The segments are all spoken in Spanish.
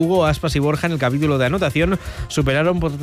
Hugo, Aspas y Borja en el capítulo de anotación superaron por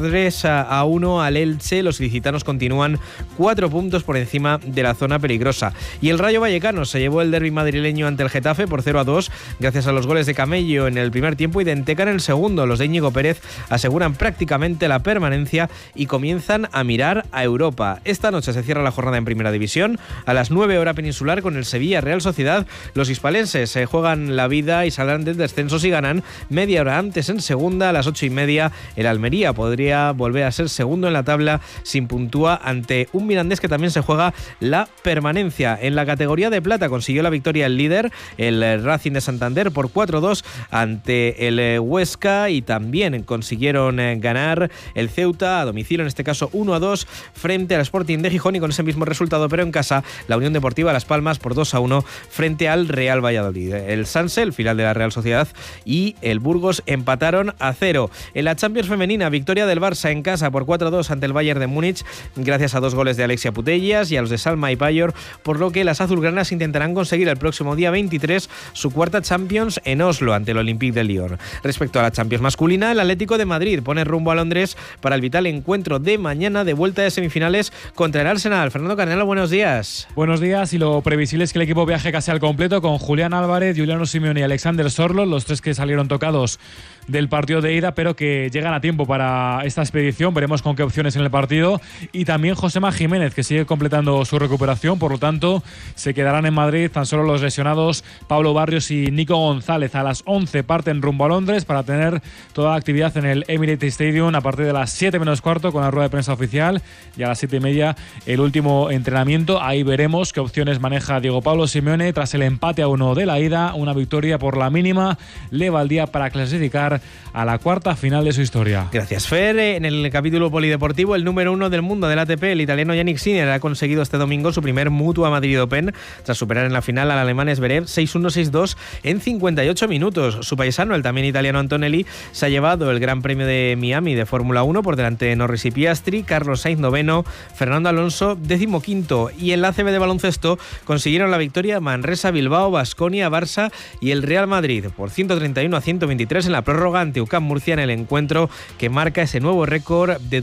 3-1 al Elche. Los ilicitanos continúan 4 puntos por encima de la zona peligrosa. Y el Rayo Vallecano se llevó el derbi madrileño ante el Getafe por 0-2 gracias a los goles de Camello en el primer tiempo y de Enteca en el segundo. Los de Íñigo Pérez aseguran prácticamente la permanencia y comienzan a mirar a Europa. Esta noche se cierra la jornada en Primera División a las 9 hora peninsular con el Sevilla Real Sociedad. Los hispalenses se juegan la vida y saldrán del descenso si ganan. Media hora antes en segunda, a las 8:30, el Almería podría volver a ser segundo en la tabla sin puntúa ante un Mirandés que también se juega la permanencia. En la categoría de plata consiguió la victoria el líder, el Racing de Santander, por 4-2 ante el Huesca, y también consiguieron ganar el Ceuta a domicilio, en este caso 1-2 frente al Sporting de Gijón, y con ese mismo resultado pero en casa la Unión Deportiva Las Palmas por 2-1 frente al Real Valladolid. El Sanse, el filial de la Real Sociedad, y el Burgos empataron a 0. En la Champions femenina, victoria del Barça en casa por 4-2 ante el Bayern de Múnich gracias a 2 goles de Alexia Putellas y a los de Salma y Payor, por lo que las azulgranas intentarán conseguir el próximo día 23 su cuarta Champions en Oslo ante el Olympique de Lyon. Respecto a la Champions masculina, el Atlético de Madrid pone rumbo a Londres para el vital encuentro de mañana de vuelta de semifinales contra el Arsenal. Fernando Carnero, buenos días. Buenos días, y lo previsible es que el equipo viaje casi al completo con Julián Álvarez, Juliano Simeone y Alexander Sorloth, los 3 que salieron tocados del partido de ida, pero que llegan a tiempo para esta expedición. Veremos con qué opciones en el partido. Y también Josema Jiménez, que sigue completando su recuperación, por lo tanto se quedarán en Madrid tan solo los lesionados Pablo Barrios y Nico González. A las 11 parten rumbo a Londres para tener toda la actividad en el Emirates Stadium a partir de las 7 menos cuarto con la rueda de prensa oficial, y a las 7:30 el último entrenamiento. Ahí veremos qué opciones maneja Diego Pablo Simeone tras el empate a 1 de la ida. Una victoria por la mínima le valdría para clasificar a la cuarta final de su historia. Gracias, Fer. En el capítulo polideportivo, el número 1 del mundo del ATP, el italiano Jannik Sinner, ha conseguido este domingo su primer Mutua Madrid Open tras superar en la final al alemán Zverev 6-1, 6-2 en 58 minutos. Su paisano, el también italiano Antonelli, se ha llevado el Gran Premio de Miami de Fórmula 1 por delante de Norris y Piastri, Carlos Sainz noveno, Fernando Alonso 15º. Y en la ACB de baloncesto consiguieron la victoria Manresa, Bilbao, Baskonia, Barça y el Real Madrid por 131-123 en la prórroga ante UCAM Murcia, en el encuentro que marca ese nuevo récord de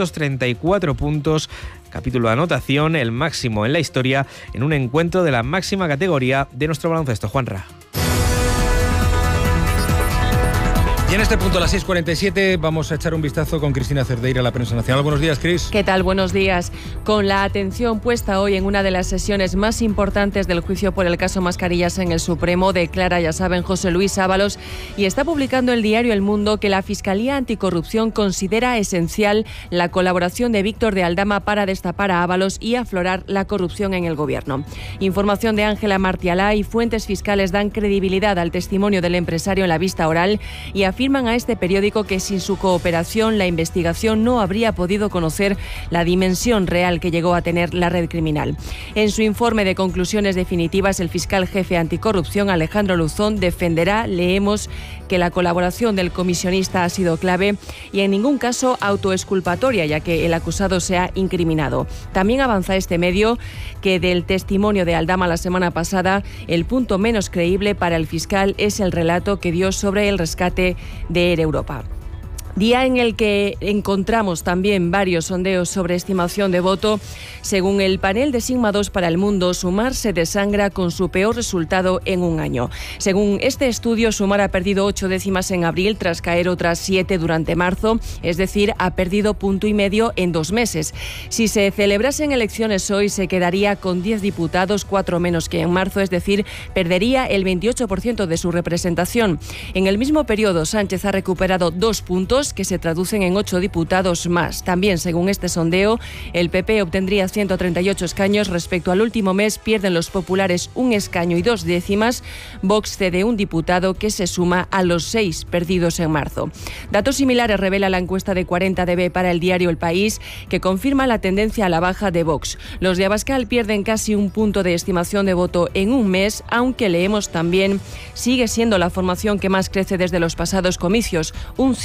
234 puntos. Capítulo de anotación, el máximo en la historia en un encuentro de la máxima categoría de nuestro baloncesto. Juanra. Y en este punto, a las 6:47, vamos a echar un vistazo con Cristina Cerdeira a la prensa nacional. Buenos días, Cris. ¿Qué tal? Buenos días. Con la atención puesta hoy en una de las sesiones más importantes del juicio por el caso Mascarillas en el Supremo, declara, ya saben, José Luis Ábalos, y está publicando el diario El Mundo que la Fiscalía Anticorrupción considera esencial la colaboración de Víctor de Aldama para destapar a Ábalos y aflorar la corrupción en el Gobierno. Información de Ángela Martialá y fuentes fiscales dan credibilidad al testimonio del empresario en la vista oral y afirman a este periódico que sin su cooperación la investigación no habría podido conocer la dimensión real que llegó a tener la red criminal. En su informe de conclusiones definitivas, el fiscal jefe anticorrupción Alejandro Luzón defenderá, leemos, que la colaboración del comisionista ha sido clave y en ningún caso autoexculpatoria, ya que el acusado se ha incriminado. También avanza este medio que del testimonio de Aldama la semana pasada, el punto menos creíble para el fiscal es el relato que dio sobre el rescate de Air Europa. Día en el que encontramos también varios sondeos sobre estimación de voto. Según el panel de Sigma 2 para el Mundo, Sumar se desangra con su peor resultado en un año. Según este estudio, Sumar ha perdido 8 décimas en abril tras caer otras 7 durante marzo, es decir, ha perdido 1,5 puntos en 2 meses. Si se celebrasen elecciones hoy, se quedaría con 10 diputados, 4 menos que en marzo, es decir, perdería el 28% de su representación. En el mismo periodo, Sánchez ha recuperado 2 puntos, que se traducen en 8 diputados más. También, según este sondeo, el PP obtendría 138 escaños. Respecto al último mes, pierden los populares 1 escaño y 2 décimas. Vox cede 1 diputado, que se suma a los 6 perdidos en marzo. Datos similares revela la encuesta de 40DB para el diario El País, que confirma la tendencia a la baja de Vox. Los de Abascal pierden casi 1 punto de estimación de voto en un mes, aunque leemos también sigue siendo la formación que más crece desde los pasados comicios, un 5,1%.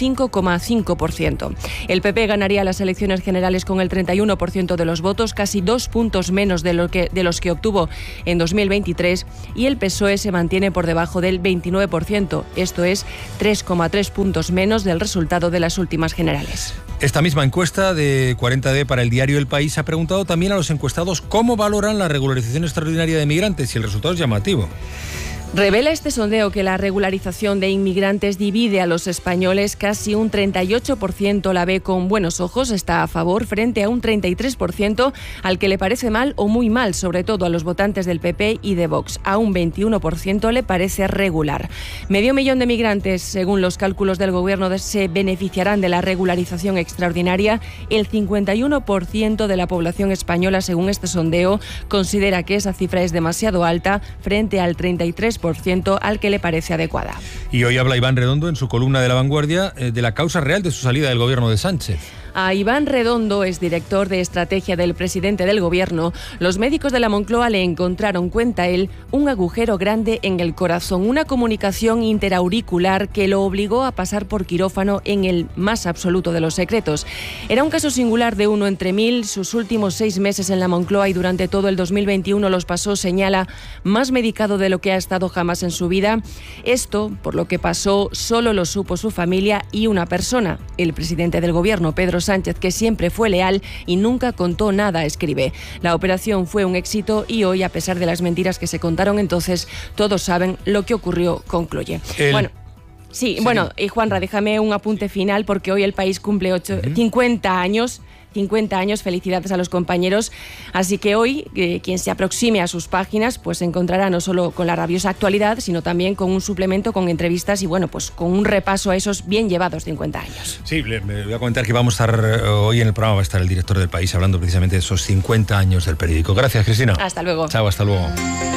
6,5%. El PP ganaría las elecciones generales con el 31% de los votos, casi 2 puntos menos de los que obtuvo en 2023, y el PSOE se mantiene por debajo del 29%, esto es 3,3 puntos menos del resultado de las últimas generales. Esta misma encuesta de 40D para el diario El País ha preguntado también a los encuestados cómo valoran la regularización extraordinaria de migrantes, y el resultado es llamativo. Revela este sondeo que la regularización de inmigrantes divide a los españoles. Casi un 38% la ve con buenos ojos, está a favor, frente a un 33% al que le parece mal o muy mal, sobre todo a los votantes del PP y de Vox. A un 21% le parece regular. 500.000 de migrantes, según los cálculos del Gobierno, se beneficiarán de la regularización extraordinaria. El 51% de la población española, según este sondeo, considera que esa cifra es demasiado alta, frente al 33% al que le parece adecuada. Y hoy habla Iván Redondo en su columna de La Vanguardia de la causa real de su salida del gobierno de Sánchez. A Iván Redondo, exdirector de estrategia del presidente del Gobierno, los médicos de la Moncloa le encontraron, cuenta él, un agujero grande en el corazón, una comunicación interauricular que lo obligó a pasar por quirófano en el más absoluto de los secretos. Era un caso singular de uno entre mil. Sus últimos 6 meses en la Moncloa y durante todo el 2021 los pasó, señala, más medicado de lo que ha estado jamás en su vida. Esto, por lo que pasó, solo lo supo su familia y una persona, el presidente del Gobierno, Pedro Sánchez, que siempre fue leal y nunca contó nada, escribe. La operación fue un éxito y hoy, a pesar de las mentiras que se contaron entonces, todos saben lo que ocurrió, concluye. Sí, bueno, y Juanra, déjame un apunte final porque hoy El País cumple 50 años. 50 años, felicidades a los compañeros. Así que hoy, quien se aproxime a sus páginas, pues se encontrará no solo con la rabiosa actualidad, sino también con un suplemento, con entrevistas y, bueno, pues con un repaso a esos bien llevados 50 años. Sí, le voy a comentar que vamos a estar hoy en el programa, va a estar el director del País hablando precisamente de esos 50 años del periódico. Gracias, Cristina. Hasta luego. Chao, hasta luego.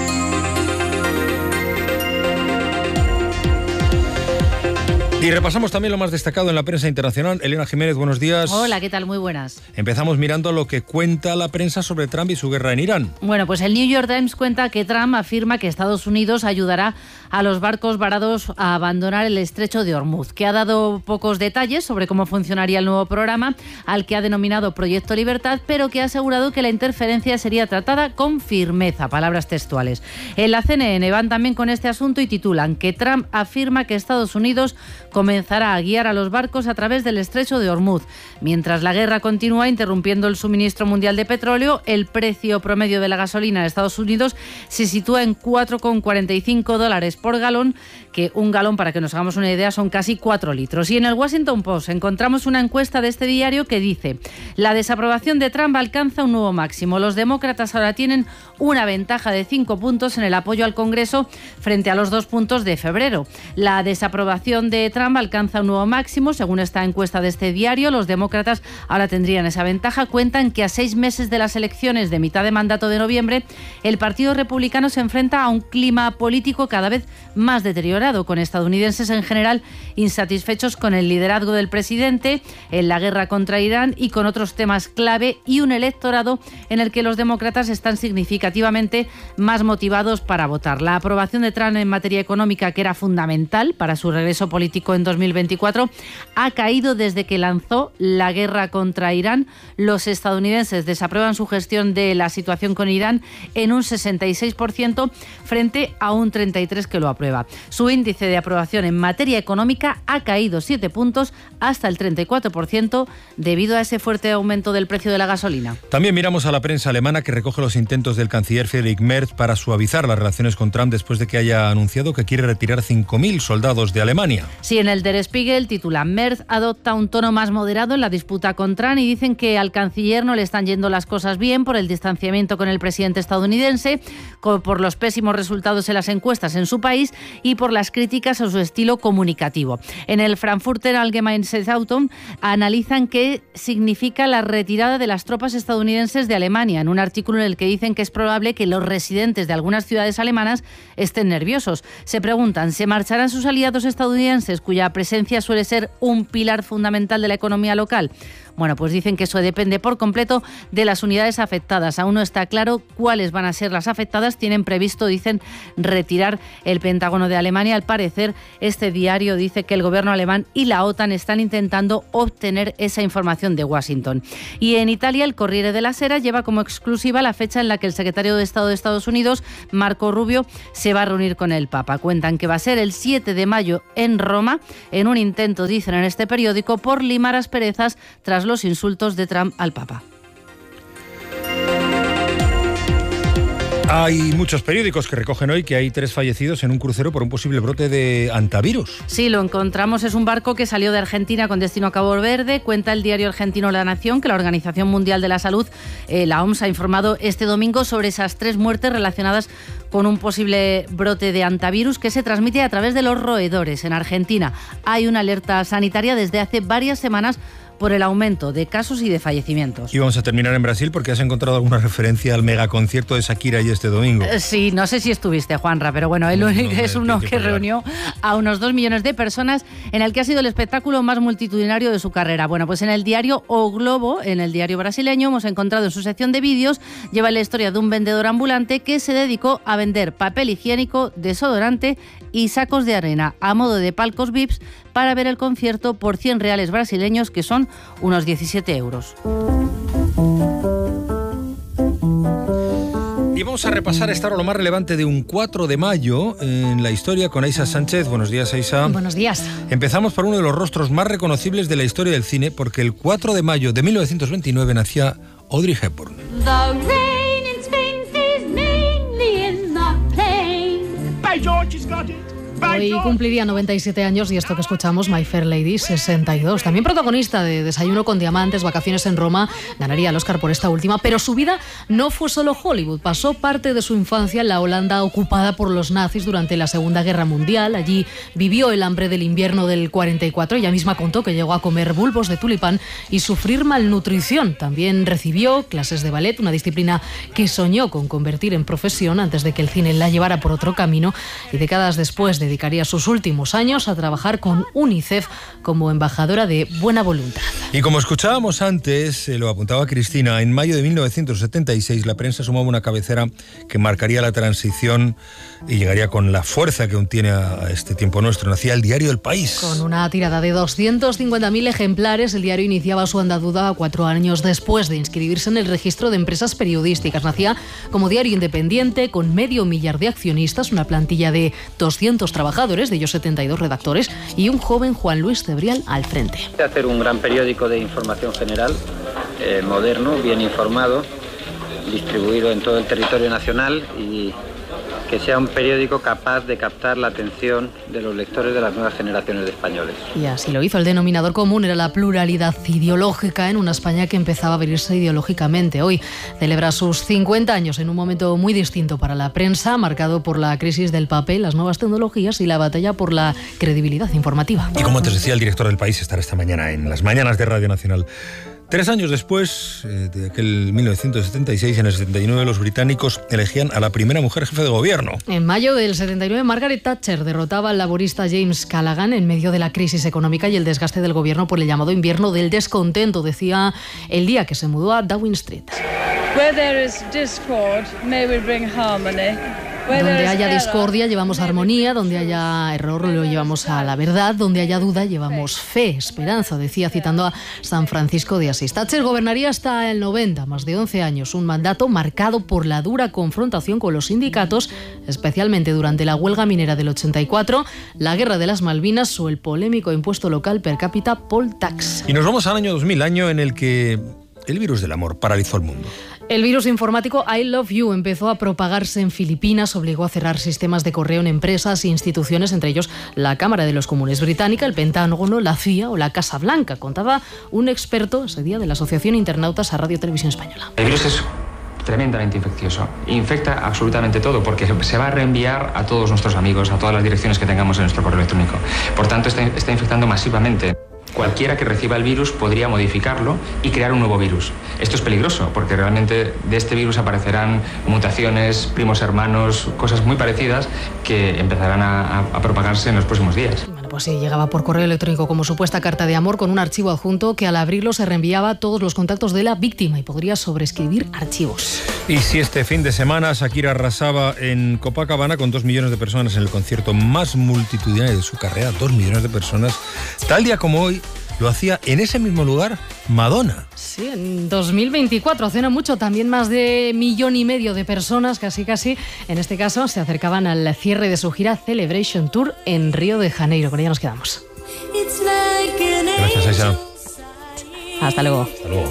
Y repasamos también lo más destacado en la prensa internacional. Elena Jiménez, buenos días. Hola, ¿qué tal? Muy buenas. Empezamos mirando lo que cuenta la prensa sobre Trump y su guerra en Irán. Bueno, pues el New York Times cuenta que Trump afirma que Estados Unidos ayudará a los barcos varados a abandonar el estrecho de Hormuz, que ha dado pocos detalles sobre cómo funcionaría el nuevo programa, al que ha denominado Proyecto Libertad, pero que ha asegurado que la interferencia sería tratada con firmeza, palabras textuales. En la CNN van también con este asunto y titulan que Trump afirma que Estados Unidos comenzará a guiar a los barcos a través del estrecho de Hormuz. Mientras la guerra continúa interrumpiendo el suministro mundial de petróleo, el precio promedio de la gasolina en Estados Unidos se sitúa en $4,45 por galón, que un galón, para que nos hagamos una idea, son casi 4 litros. Y en el Washington Post encontramos una encuesta de este diario que dice: la desaprobación de Trump alcanza un nuevo máximo. Los demócratas ahora tienen una ventaja de 5 puntos en el apoyo al Congreso frente a los 2 puntos de febrero. La desaprobación de Trump alcanza un nuevo máximo. Según esta encuesta de este diario, los demócratas ahora tendrían esa ventaja. Cuentan que a 6 meses de las elecciones de mitad de mandato de noviembre, el Partido Republicano se enfrenta a un clima político cada vez más deteriorado, con estadounidenses en general insatisfechos con el liderazgo del presidente en la guerra contra Irán y con otros temas clave, y un electorado en el que los demócratas están significativamente más motivados para votar. La aprobación de Trump en materia económica, que era fundamental para su regreso político en 2024, ha caído desde que lanzó la guerra contra Irán. Los estadounidenses desaprueban su gestión de la situación con Irán en un 66% frente a un 33% que lo aprueba. Su índice de aprobación en materia económica ha caído 7 puntos hasta el 34% debido a ese fuerte aumento del precio de la gasolina. También miramos a la prensa alemana, que recoge los intentos del canciller Friedrich Merz para suavizar las relaciones con Trump después de que haya anunciado que quiere retirar 5.000 soldados de Alemania. Sí, en el Der Spiegel titulan: Merz adopta un tono más moderado en la disputa con Trump, y dicen que al canciller no le están yendo las cosas bien por el distanciamiento con el presidente estadounidense, por los pésimos resultados en las encuestas en su país y por las críticas a su estilo comunicativo. En el Frankfurter Allgemeine Zeitung analizan qué significa la retirada de las tropas estadounidenses de Alemania, en un artículo en el que dicen que es probable que los residentes de algunas ciudades alemanas estén nerviosos. Se preguntan: ¿se marcharán sus aliados estadounidenses, cuya presencia suele ser un pilar fundamental de la economía local? Bueno, pues dicen que eso depende por completo de las unidades afectadas. Aún no está claro cuáles van a ser las afectadas. Tienen previsto, dicen, retirar el Pentágono de Alemania. Al parecer, este diario dice que el gobierno alemán y la OTAN están intentando obtener esa información de Washington. Y en Italia, el Corriere della Sera lleva como exclusiva la fecha en la que el secretario de Estado de Estados Unidos, Marco Rubio, se va a reunir con el Papa. Cuentan que va a ser el 7 de mayo en Roma, en un intento, dicen en este periódico, por limar asperezas tras los insultos de Trump al Papa. Hay muchos periódicos que recogen hoy que hay 3 fallecidos en un crucero por un posible brote de hantavirus. Sí, lo encontramos. Es un barco que salió de Argentina con destino a Cabo Verde. Cuenta el diario argentino La Nación que la Organización Mundial de la Salud, la OMS, ha informado este domingo sobre esas 3 muertes relacionadas con un posible brote de hantavirus que se transmite a través de los roedores. En Argentina hay una alerta sanitaria desde hace varias semanas por el aumento de casos y de fallecimientos. Y vamos a terminar en Brasil porque has encontrado alguna referencia al megaconcierto de Shakira y este domingo. Sí, no sé si estuviste, Juanra, pero bueno, es uno que reunió a unos 2 millones de personas en el que ha sido el espectáculo más multitudinario de su carrera. Bueno, pues en el diario O Globo, en el diario brasileño, hemos encontrado en su sección de vídeos, lleva la historia de un vendedor ambulante que se dedicó a vender papel higiénico, desodorante y sacos de arena a modo de palcos VIPs para ver el concierto por 100 reales brasileños, que son unos 17 euros. Y vamos a repasar esta hora lo más relevante de un 4 de mayo en la historia con Aisha Sánchez. Buenos días, Aisha. Buenos días. Empezamos por uno de los rostros más reconocibles de la historia del cine, porque el 4 de mayo de 1929 nacía Audrey Hepburn. Hoy cumpliría 97 años y esto que escuchamos, My Fair Lady, 62. También protagonista de Desayuno con Diamantes, Vacaciones en Roma, ganaría el Oscar por esta última. Pero su vida no fue solo Hollywood. Pasó parte de su infancia en la Holanda ocupada por los nazis durante la Segunda Guerra Mundial. Allí vivió el hambre del invierno del 44. Ella misma contó que llegó a comer bulbos de tulipán y sufrir malnutrición. También recibió clases de ballet, una disciplina que soñó con convertir en profesión antes de que el cine la llevara por otro camino. Y décadas después dedicaría sus últimos años a trabajar con UNICEF como embajadora de buena voluntad. Y como escuchábamos antes, lo apuntaba Cristina, en mayo de 1976 la prensa sumaba una cabecera que marcaría la transición y llegaría con la fuerza que aún tiene a este tiempo nuestro. Nacía el diario El País. Con una tirada de 250.000 ejemplares, el diario iniciaba su andadura 4 años después de inscribirse en el registro de empresas periodísticas. Nacía como diario independiente, con 500.000 de accionistas, una plantilla de 200 trabajadores, de ellos 72 redactores, y un joven Juan Luis Cebrián al frente. Hacer un gran periódico de información general, moderno, bien informado, distribuido en todo el territorio nacional y que sea un periódico capaz de captar la atención de los lectores de las nuevas generaciones de españoles. Y así lo hizo. El denominador común era la pluralidad ideológica en una España que empezaba a abrirse ideológicamente. Hoy celebra sus 50 años en un momento muy distinto para la prensa, marcado por la crisis del papel, las nuevas tecnologías y la batalla por la credibilidad informativa. Y como antes decía, el director del País estará esta mañana en las mañanas de Radio Nacional. 3 años después de aquel 1976, en el 79 los británicos elegían a la primera mujer jefe de gobierno. En mayo del 79, Margaret Thatcher derrotaba al laborista James Callaghan en medio de la crisis económica y el desgaste del gobierno por el llamado invierno del descontento, decía el día que se mudó a Downing Street. Where there is discord, may we bring harmony. Donde haya discordia llevamos armonía, donde haya error lo llevamos a la verdad, donde haya duda llevamos fe, esperanza, decía citando a San Francisco de Asís. Thatcher gobernaría hasta el 90, más de 11 años, un mandato marcado por la dura confrontación con los sindicatos, especialmente durante la huelga minera del 84, la guerra de las Malvinas o el polémico impuesto local per cápita poll tax. Y nos vamos al año 2000, año en el que el virus del amor paralizó el mundo. El virus informático I Love You empezó a propagarse en Filipinas, obligó a cerrar sistemas de correo en empresas e instituciones, entre ellos la Cámara de los Comunes británica, el Pentágono, la CIA o la Casa Blanca. Contaba un experto ese día de la Asociación Internautas a Radio Televisión Española. El virus es tremendamente infeccioso. Infecta absolutamente todo porque se va a reenviar a todos nuestros amigos, a todas las direcciones que tengamos en nuestro correo electrónico. Por tanto, está infectando masivamente. Cualquiera que reciba el virus podría modificarlo y crear un nuevo virus. Esto es peligroso porque realmente de este virus aparecerán mutaciones, primos hermanos, cosas muy parecidas que empezarán a propagarse en los próximos días. Bueno, Pues sí, llegaba por correo electrónico como supuesta carta de amor con un archivo adjunto que al abrirlo se reenviaba todos los contactos de la víctima y podría sobreescribir archivos. Y si este fin de semana Shakira arrasaba en Copacabana con 2 millones de personas en el concierto más multitudinario de su carrera, 2 millones de personas, tal día como hoy lo hacía en ese mismo lugar Madonna. Sí, en 2024, hace no mucho, también más de 1,5 millones de personas, casi, en este caso, se acercaban al cierre de su gira Celebration Tour en Río de Janeiro. Con ella nos quedamos. Gracias, Aisha. Hasta luego. Hasta luego.